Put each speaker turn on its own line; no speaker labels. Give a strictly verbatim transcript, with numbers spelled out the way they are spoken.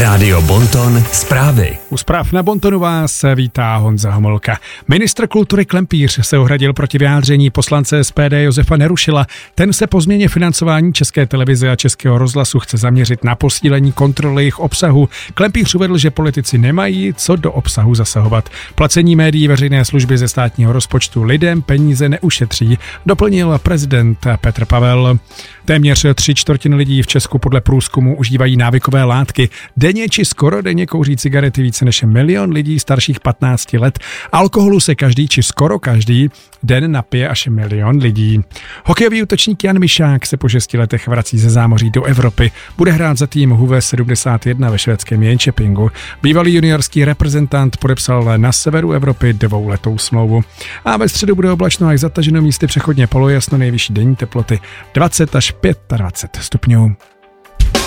Rádio Bonton zprávy.
U zpráv na Bontonu vás vítá Honza Homolka. Ministr kultury Klempíř se ohradil proti vyjádření poslance S P D Josefa Nerušila. Ten se po změně financování České televize a Českého rozhlasu chce zaměřit na posílení kontroly jejich obsahu. Klempíř uvedl, že politici nemají co do obsahu zasahovat. Placení médií veřejné služby ze státního rozpočtu lidem peníze neušetří, doplnil prezident Petr Pavel. Téměř tři čtvrtiny lidí v Česku podle průzkumu užívají návykové látky. Denně či skoro denně kouří cigarety více než milion lidí starších patnácti let. Alkoholu se každý či skoro každý den napije až milion lidí. Hokejový útočník Jan Myšák se po šesti letech vrací ze zámoří do Evropy. Bude hrát za tým H V sedmdesát jedna ve švédském Jönköpingu. Bývalý juniorský reprezentant podepsal na severu Evropy dvouletou smlouvu. A ve středu bude oblačno až zataženo, místy přechodně polojasno, nejvyšší denní teploty dvacet až dvacet pět stupňů.